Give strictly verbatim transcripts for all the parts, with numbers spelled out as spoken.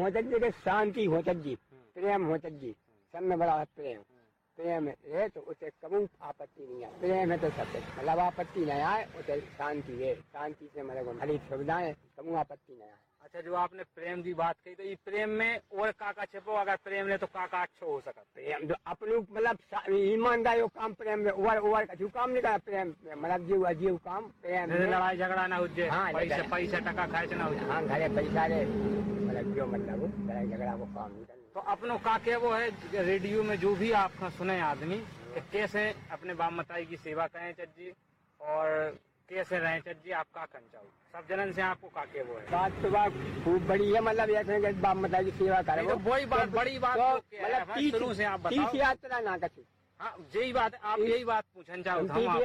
हो जी के शांति हो जी, प्रेम हो जी, सब में बड़ा प्रेम प्रेम है तो उसे कभी आपत्ति नहीं आए। प्रेम है तो सब मतलब आपत्ति नहीं आए, उसे शांति है, शांति से मतलब हरी सुविधाएं, कभी आपत्ति नहीं आए। अच्छा, जो आपने प्रेम की बात कही तो ये प्रेम में और काका छिपो, अगर प्रेम ने तो काका अच्छो हो सकता। प्रेम जो अपने मतलब ईमानदारी काम प्रेम में ओवर ओवर का काम नहीं करा, प्रेम मतलब जीव अजीव काम प्रेम में लड़ाई झगड़ा ना हो जाए, हाँ, पैसे पैसे टका खर्च ना हो जाए, हाँ घरे पैसा रे मतलब जो मतलब लड़ाई झगड़ा वो काम नहीं करना। तो अपनों काके वो है रेडियो में जो भी आपका सुने आदमी कि कैसे अपने बाप मताई की सेवा करें चज्जी और कैसे रहें चज्जी, आप का करना चाहो सब जनन से आपको काके वो है। बात तो बात खूब बड़ी है, मतलब ऐसे बाप माता की सेवा करे तो वही बात बड़ी बात मतलब शुरू से आप बताओ। तीर्थ यात्रा ना कथी, हाँ यही बात आप यही बात पूछना चाहो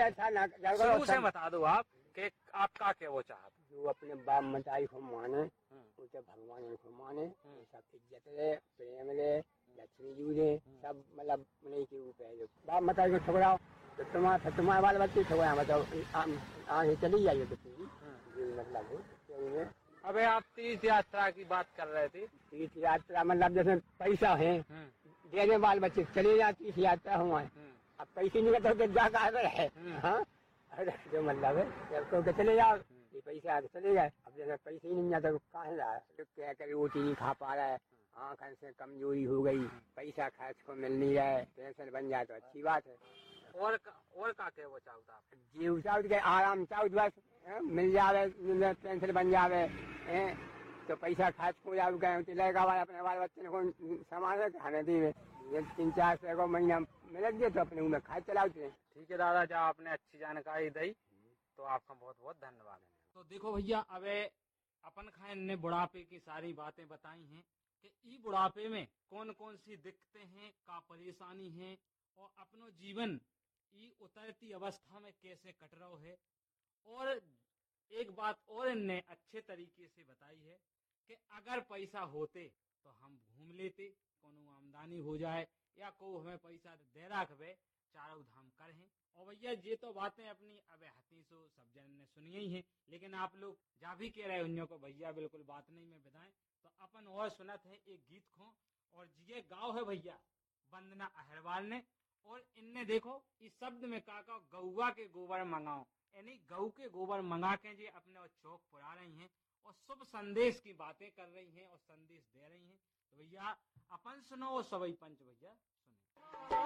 शुरू से बता दो आप कि आप काके वो चाहते। जो अपने बाप माताई को माने उसे भगवान को माने, सब इज्जत ले प्रेम ले लक्ष्मी जी ले सब मतलब उन्हीं के रूप है। जो बाप माताई को ठुकराओ तो तुम्हारा तुम्हारे बाल बच्चे ठुकरा मतलब आगे चली जाइए तो पूरी मतलब। अबे आप तीर्थ यात्रा की बात कर रहे थे। तीर्थ यात्रा मतलब जैसे पैसा है देने बाल बच्चे चले जाती तीर्थ यात्रा हुआ है, अब पैसे नहीं करते तो जा कर है हाँ जो मतलब है जब चले जाओ ये पैसे आके चले जाए। अब जैसे पैसे ही नहीं जाता तो कहाँ जा तो क्या करे, रोटी नहीं खा पा रहा है, आँख से कमजोरी हो गई, पैसा खर्च को मिल नहीं रहा है, पेंशन बन जाए तो अच्छी बात है। और और का के वो चाहता आप जीव चाहो के आराम चाहो बस मिल जावे, पेंशन बन जावे तो पैसा खर्च हो जाओ गए लड़का वाले अपने बाल बच्चे को सामान खाने दी तीन चार सौ को महीना मिल गए तो अपने उन्हें खाए चलाते। ठीक है दादा, जब आपने अच्छी जानकारी दी तो आपका बहुत बहुत धन्यवाद। तो देखो भैया, अब अपन खान ने बुढ़ापे की सारी बातें बताई हैं कि ई बुढ़ापे में कौन कौन सी दिक्कतें हैं, का परेशानी है और अपनो जीवन ई उतरती अवस्था में कैसे कट रहा है। और एक बात और इनने अच्छे तरीके से बताई है कि अगर पैसा होते तो हम घूम लेते, कोनो आमदनी हो जाए या को हमें पैसा दे रखे चारों धाम करें। और भैया ये तो बातें अपनी अब हती सो सब जन ने सुनी ही है, लेकिन आप लोग जा भी कह रहे उन्हों को भैया बिल्कुल बात नहीं में बताएं तो अपन और सुनत है एक गीत खो। और ये गाँव है भैया वंदना अहरवाल ने, और इनने देखो इस शब्द में कहा का गौवा के गोबर मंगाओ, यानी गऊ के गोबर मंगा के जी अपने और चौक पुरा रही हैं और शुभ संदेश की बातें कर रही हैं और संदेश दे रही हैं। तो भैया अपन सुनो और सभी पंच भैया सुनो।